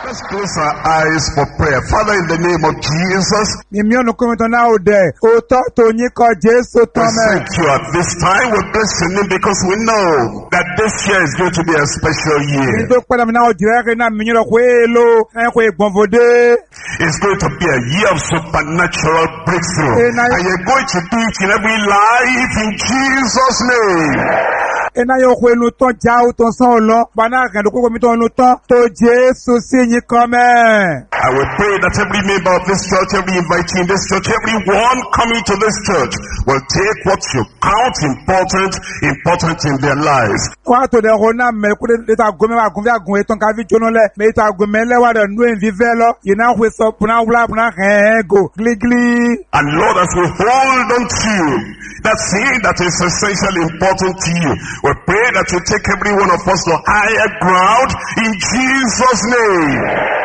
Let's close our eyes for prayer. Father, in the name of Jesus, we thank you at this time. We bless your name because we know that this year is going to be a special year. It's going to be a year of supernatural breakthrough. And you're going to do it in every life in Jesus' name. I will pray that every member of this church, every invitee in this church, everyone coming to this church will take what you count important in their lives. And Lord, as we hold on to you, that thing that is essentially important to you, we pray that you take every one of us to higher ground in Jesus' name.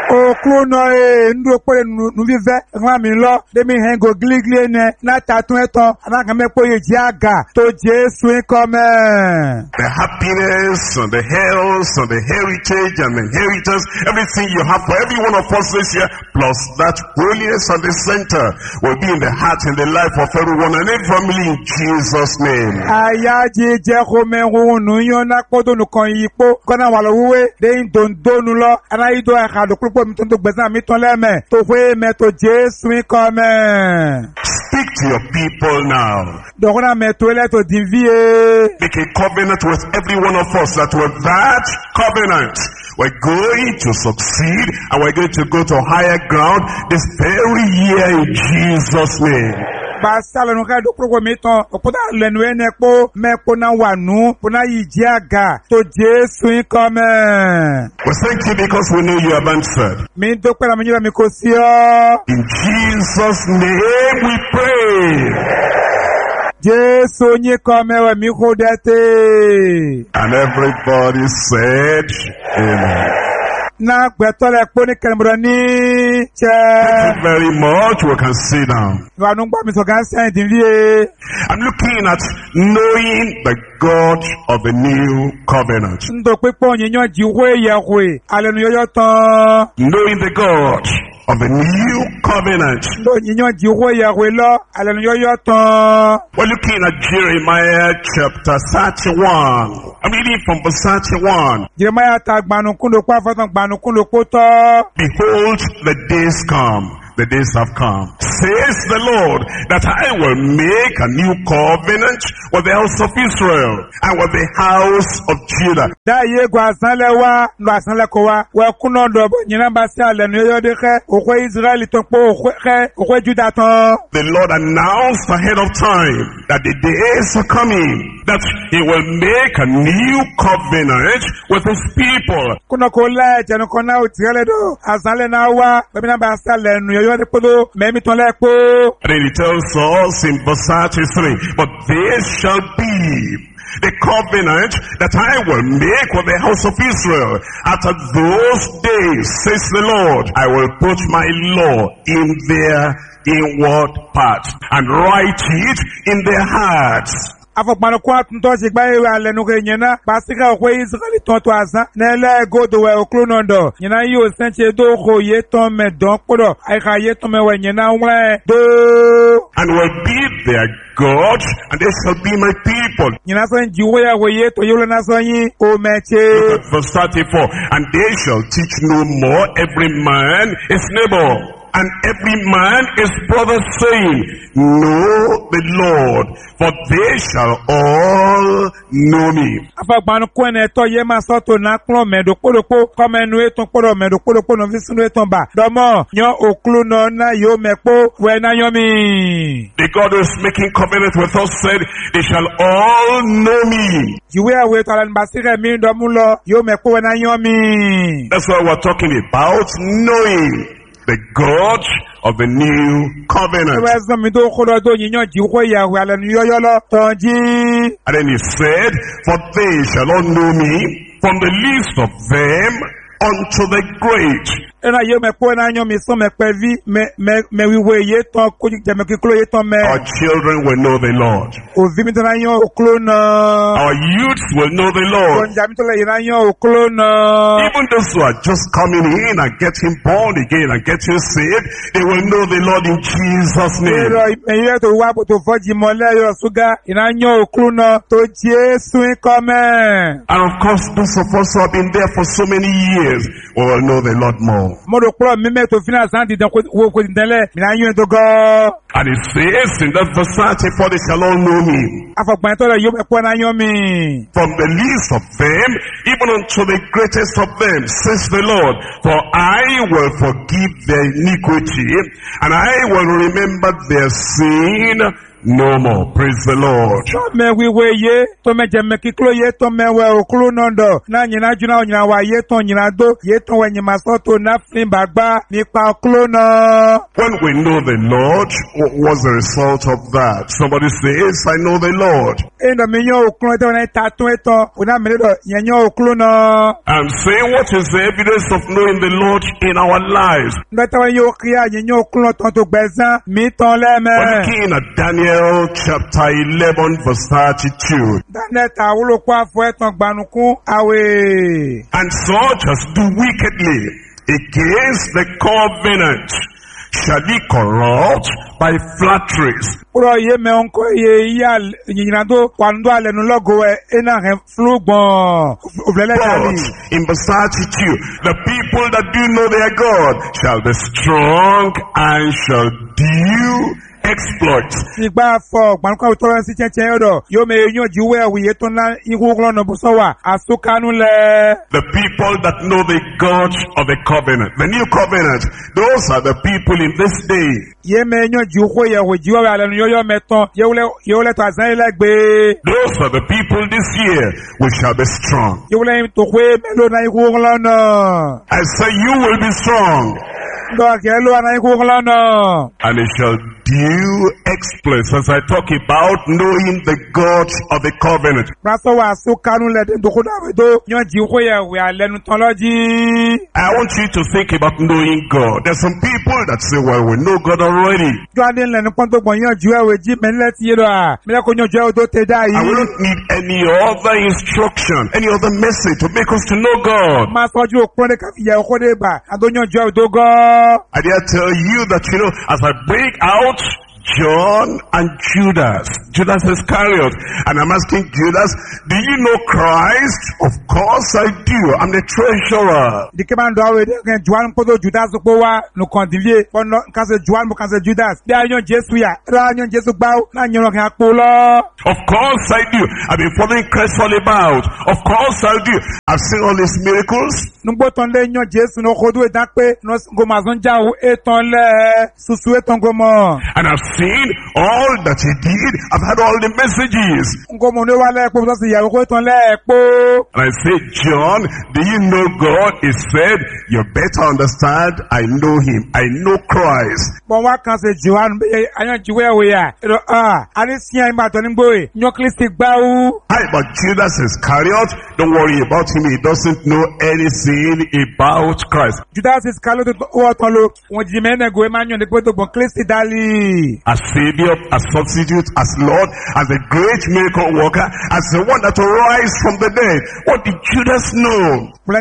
The happiness and the health and the heritage and the inheritance, everything you have for every one of us this year, plus that holiness and the center will be in the heart and the life of everyone and every family in Jesus' name. Speak to your people now. Make a covenant with every one of us that with that covenant we're going to succeed and we're going to go to higher ground this very year in Jesus' name. We thank you because we know you have answered. In Jesus' name we pray. And everybody said, amen. Thank you very much. We can sit down. I'm looking at knowing the God of the new covenant. Knowing the God of the new covenant. We're looking at Jeremiah chapter 31. I'm reading from verse 31. Behold, the days come. The days have come, says the Lord, that I will make a new covenant with the house of Israel and with the house of Judah. The Lord announced ahead of time that the days are coming, that he will make a new covenant with his people. And then he tells us in verse 33, but this shall be the covenant that I will make with the house of Israel. After those days, says the Lord, I will put my law in their inward parts and write it in their hearts. And I will be their God, and they shall be my people. Look at verse 34. And they shall teach no more every man his neighbor, and every man his brother, saying, know the Lord, for they shall all know me. The God who is making covenant with us said, they shall all know me. That's what we're talking about, knowing the God of the new covenant. And then he said, for they shall all know me, from the least of them unto the great. ena ye me po na nyo mi so me pe vi me wiwe ye ton ko je me ki klo ye ton me. Our children will know the Lord. O vi mi ton na nyo o klo na. Our youths will know the Lord. Kon ja mi ton le na nyo o klo na. Even those who are just coming in and getting born again and getting saved, they will know the Lord in Jesus' name. Ye to wa to foji mo le yo suga ina nyo o klo na to Jesu come. And of course, those of us who have been there for so many years will know the Lord more. And it says in that verse 34, they shall all know me. From the least of them, even unto the greatest of them, says the Lord. For I will forgive their iniquity, and I will remember their sin no more. Praise the Lord. When we know the Lord, what was the result of that? Somebody says, I know the Lord. I'm saying, what is the evidence of knowing the Lord in our lives? We're looking at Daniel chapter 11 verse 32. And such as do wickedly against the covenant shall be corrupt by flatteries. But in verse 32, the people that do know their God shall be strong and shall do exploits. The people that know the God of the covenant, the new covenant, those are the people in this day. Those are the people this year we shall be strong. I say you will be strong. And it shall do exploits as I talk about knowing the God of the covenant. I want you to think about knowing God. There's some people that say, well, we know God already. I don't need any other instruction, any other message to make us to know God. I dare tell you that, as I bring out John and Judas Iscariot, and I'm asking Judas, do you know Christ? Of course I do. I'm the treasurer. Of course I do. I've been following Christ all about. Of course I do. I've seen all his miracles. And I've seen all that he did. I've had all the messages. And I say, John, do you know God? He said, you better understand, I know him. I know Christ. Hi, but Judas Iscariot, don't worry about him. He doesn't know anything about Christ. As Savior, as substitute, as Lord, as a great miracle worker, as the one that will rise from the dead. What did Judas know? Some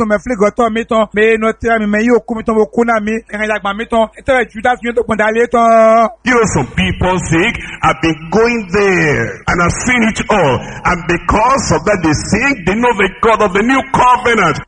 people think, I've been going there and I've seen it all, and because of that they think they know the God of the new covenant.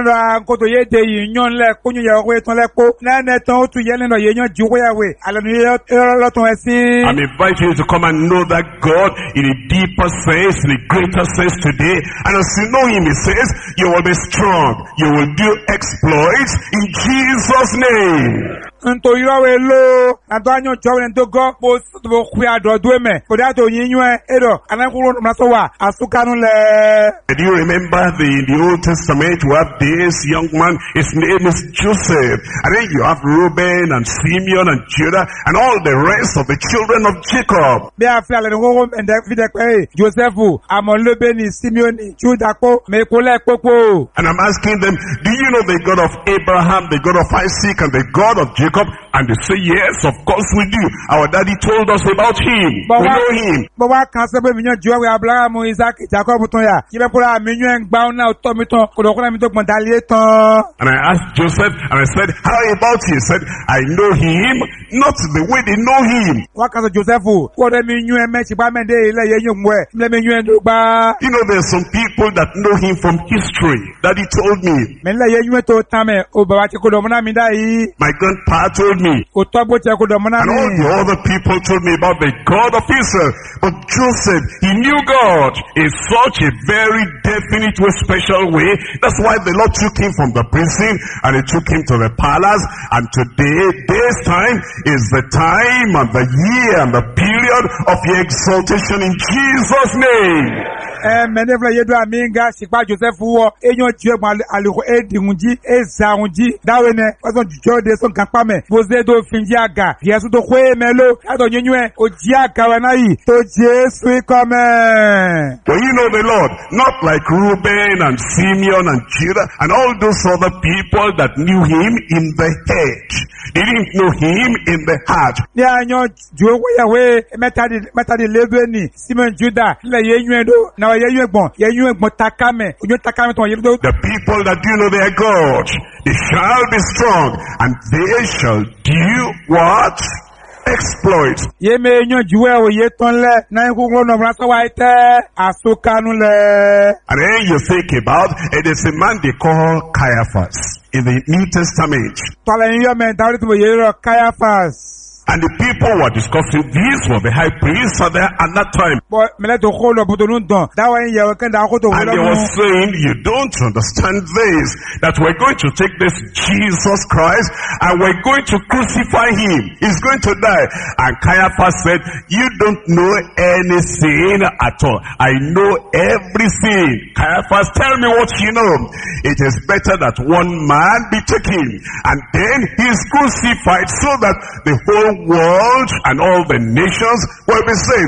I'm inviting you to come and know that God in a deeper sense, in a greater sense today. And as you know him, he says, you will be strong. You will do exploits in Jesus' name. Nto irowe lo. Nanto anyo jowe nto go. Bo kuya do dueme. Podato yinywe edo. Anankuru mnasowa. Asukanu le. Do you remember in the Old Testament we have this young man, his name is Joseph. And then you have Reuben and Simeon and Judah and all the rest of the children of Jacob. Be a fly and home and the video Joseph, Amon Lubeni, Simeon, Judah, Mekole Popo. And I'm asking them, do you know the God of Abraham, the God of Isaac, and the God of Jacob? And they say, yes, of course we do. Our daddy told us about him. We know him. But what can't say when you join Abraham, Isaac, Jacob, Toya, Kibapura, Minion, Bound out, Tomito, Kodokamito, Mandalieto. And I asked Joseph, and I said, how about he? He said, I know him, not the way they know him. What can Joseph? What I mean, you and Mechibame, let me you and Duba. You know, there's some people that know him from history. Daddy told me. My grandpa told me. And all the other people told me about the God of Israel. But Joseph, he knew God in such a very definite way, special way. That's why the Lord took him from the prison and he took him to the palace. And today, this time is the time and the year and the period of your exaltation in Jesus' name. Menevla yedu aminga shikpa Joseph wo enyo jiegba aliko edingunji ezaunji dawene wason jode son kampame boze do finji aga yesu to kwe melo ado nyenwe ojiaga wanayi to Jesu come. But you know the Lord, not like Reuben and Simeon and Judah and all those other people that knew him in the head. They didn't know him in the heart. Ya nyo juwe yawe metadi lebeni Simeon Judah le yenwe do na the people that do know their God, they shall be strong and they shall do what? Exploit. And then you think about it is a man they call Caiaphas in the New Testament. And the people were discussing, these were the high priests at that time. And they were saying, you don't understand this, that we're going to take this Jesus Christ and we're going to crucify him. He's going to die. And Caiaphas said, you don't know anything at all. I know everything. Caiaphas, tell me what you know. It is better that one man be taken and then he is crucified so that the whole world and all the nations will be saved.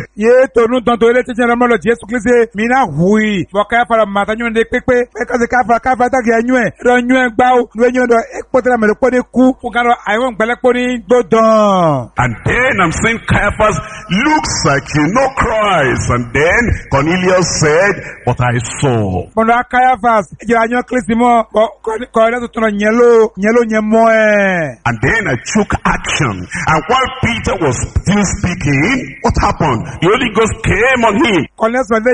And then I'm saying Caiaphas looks like you know Christ. And then Cornelius said, but I saw. And then I took action. And while Peter was still speaking, what happened? The Holy Ghost came on him. And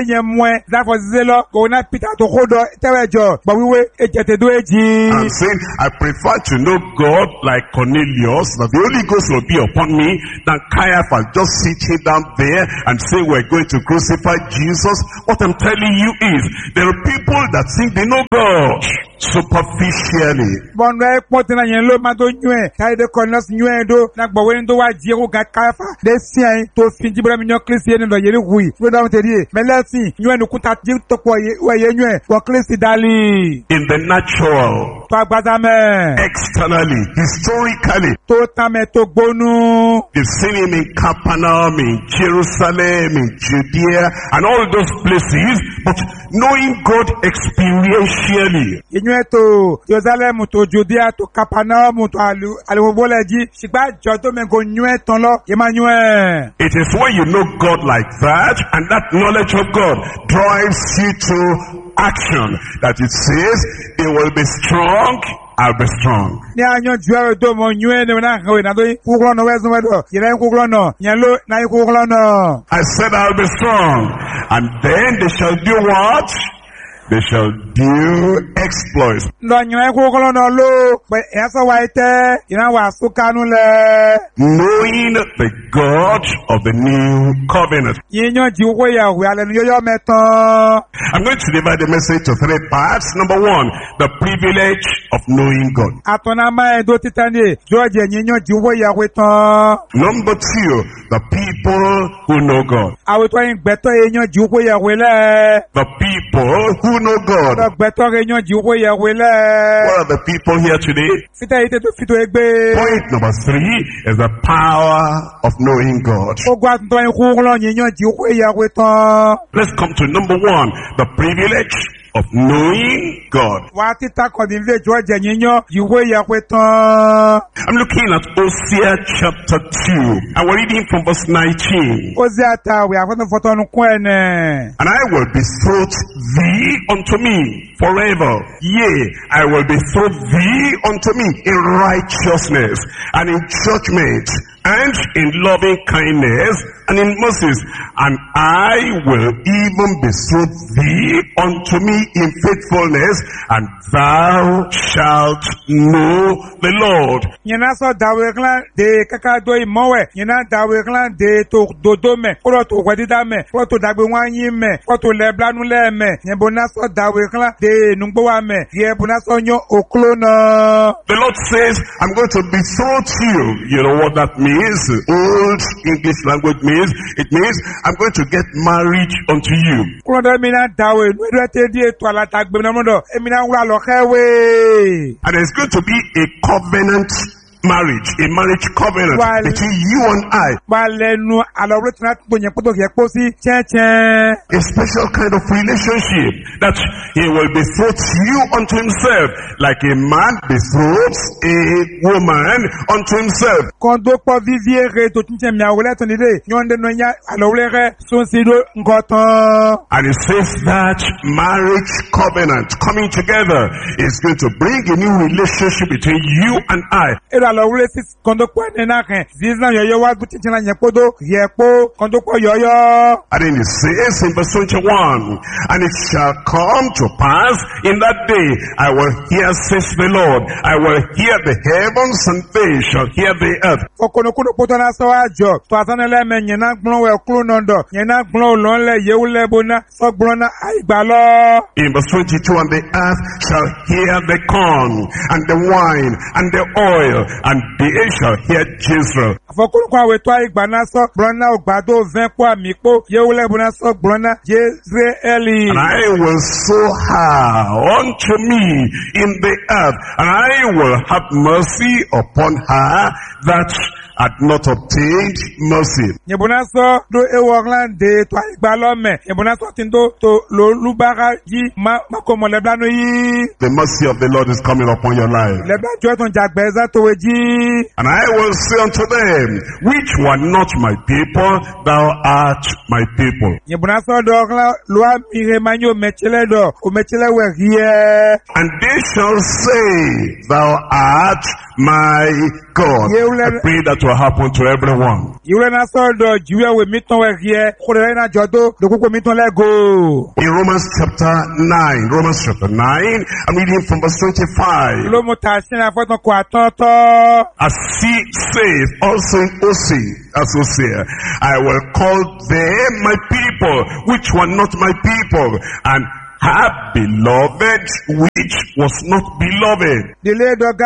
I'm saying, I prefer to know God like Cornelius, that the Holy Ghost will be upon me, than Caiaphas just sitting down there and say we're going to crucify Jesus. What I'm telling you is, there are people that think they know God superficially. In the natural, externally, historically, you've seen him in Capernaum, in Jerusalem, in Judea, and all those places, but knowing God experientially. Jerusalem to Judea to Capernaum to Aluboleji, it is when you know God like that, and that knowledge of God drives you to action, that it says, they will be strong, I'll be strong. I said I'll be strong, and then they shall do what? They shall do exploits. Ndo nyina kukolo no lo, but esa waite, ina wasukanu le. Knowing the God of the new covenant. Yinyo jiwo ya wale yo meton. I'm going to divide the message to 3 parts. Number 1, the privilege of knowing God. Atona ma do titani, George yinyo jiwo ya weton. Number 2, the people who know God. Awetwa yin gbeto yinyo jiwo ya wele. The people who know God. Gbeto yinyo jiwo ya wele. What are the people here today? Fita ite to fito egbe. Point number 3 is the power of knowing God. Ogwa ndo yin kukolo yinyo jiwo ya weton. Let's come to number 1, the privilege of knowing God. Watita kodinve George yinyo jiwo ya weton. I'm looking at Hosea chapter 2, and we're reading from verse 19. Oziata we have photo no kwene. And I will betroth thee unto me forever. Yea, I will betroth thee unto me in righteousness and in judgment and in loving kindness and in mercies. And I will even betroth thee unto me in faithfulness, and thou shalt know the Lord. Yena so daweklan de kakado imowe. Yena daweklan de to dodome. Oro to wadida me. Oro to dagbe wanyi me. Oro to leblanu le me. Yebona so daweklan de nungbowa me. Yebona so nyo oklono. The Lord says, I'm going to betroth you. You know what that means? Old English language means, it means I'm going to get married unto you. And there's going to be a covenant marriage, a marriage covenant between you and I. A special kind of relationship that he will betroth you unto himself, like a man betroths a woman unto himself. And it says that marriage covenant coming together is going to bring a new relationship between you and I. And it says in verse 21, and it shall come to pass in that day, I will hear, says the Lord, I will hear the heavens and they shall hear the earth. In verse 22, and the earth shall hear the corn and the wine and the oil, and they shall hear Jezreel. And I will sow her unto me in the earth, and I will have mercy upon her that had not obtained mercy. The mercy of the Lord is coming upon your life. And I will say unto them, which were not my people, thou art my people. And they shall say, thou art my God. I pray that will happen to everyone. In Romans chapter 9, I'm reading from verse 25. As he says also in Hosea, I will call them my people, which were not my people, and have beloved which was not beloved. And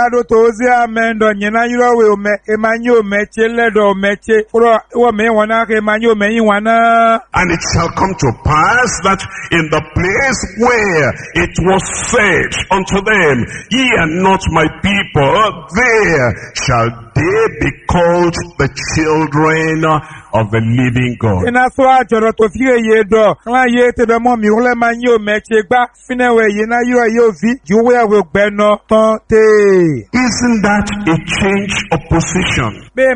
it shall come to pass that in the place where it was said unto them, ye are not my people, there shall they be called the children of the living God. Isn't that a change of position?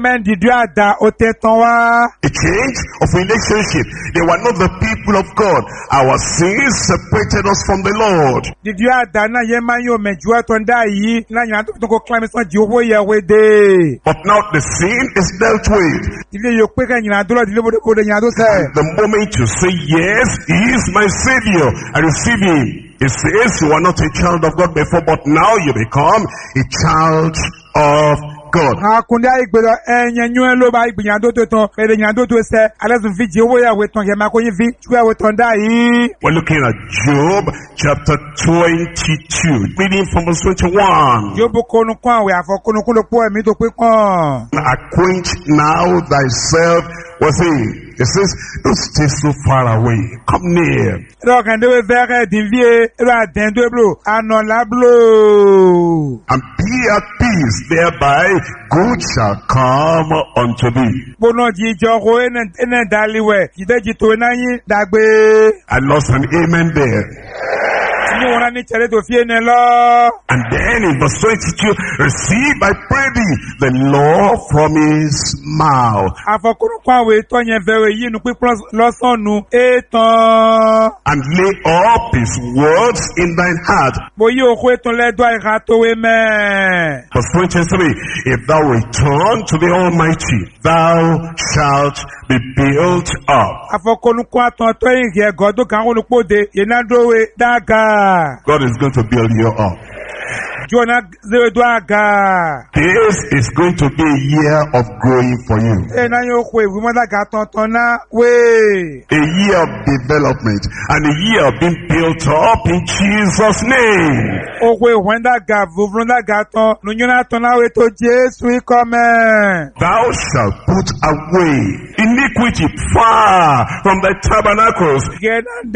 A change of relationship. They were not the people of God. Our sins separated us from the Lord. But now the sin is dealt with. The moment you say, yes, he is my Savior, I receive him, It says you are not a child of God before, but now you become a child of God. Akunde aigbelo enyenyu lo ba igbinyando to ton pere nyando to se alesun fi je wo yawe ton ye ma ko yin fi ju yawe ton da yi. We're looking at Job chapter 22, reading from verse 21. Job konu kan we afokunu kun lo po emi to pe kan. Acquaint now thyself with him. It says, don't stay so far away. Come near. Ro kan de we vere dinvie ro aden do blo anon la blo. And be at peace, thereby good shall come unto thee. Bono ji jo ko ene daliwe jide ji to na yin dagbe. I lost an amen there. And then in verse 22, receive, I pray thee, the law from his mouth. And lay up his words in thine heart. Verse 23, if thou return to the Almighty, thou shalt be built up. God is going to build you up. This is going to be a year of growing for you. A year of development and a year of being built up in Jesus' name. Thou shalt put away iniquity far from thy tabernacles.